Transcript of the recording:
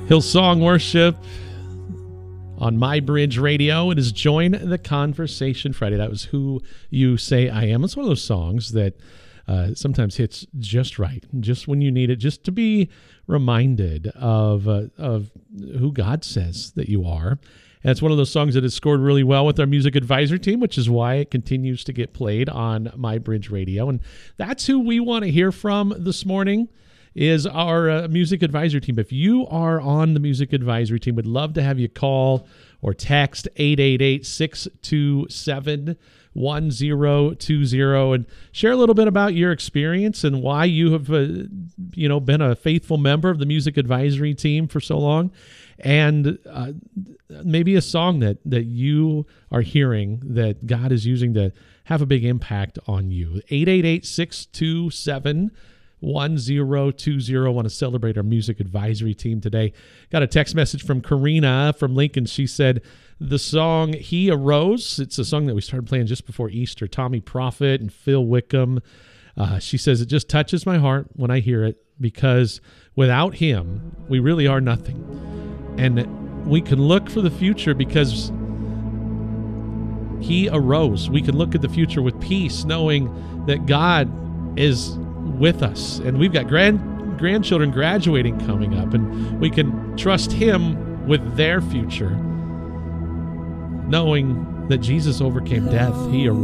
Hillsong Worship on My Bridge Radio. It is Join the Conversation Friday. That was Who You Say I Am. It's one of those songs that sometimes hits just right, just when you need it, just to be reminded of who God says that you are. And it's one of those songs that has scored really well with our music advisory team, which is why it continues to get played on My Bridge Radio. And that's who we want to hear from this morning, is our music advisory team. If you are on the music advisory team, we'd love to have you call or text 888-627-1020 and share a little bit about your experience and why you have been a faithful member of the music advisory team for so long, and maybe a song that you are hearing that God is using to have a big impact on you. 888-627-1020. Want to celebrate our music advisory team today. Got a text message from Karina from Lincoln. She said the song He Arose, it's a song that we started playing just before Easter, Tommy Prophet and Phil Wickham. She says it just touches my heart when I hear it, because without him, we really are nothing. And we can look for the future because he arose. We can look at the future with peace, knowing that God is with us, and we've got grandchildren graduating coming up, and we can trust him with their future, knowing that Jesus overcame death. He arose.